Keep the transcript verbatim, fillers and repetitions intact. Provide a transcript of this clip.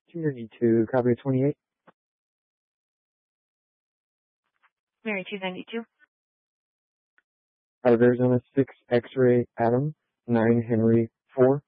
two ninety-two, copy twenty-eight. Mary two ninety-two. Out of Arizona six X-ray Adam, nine Henry four.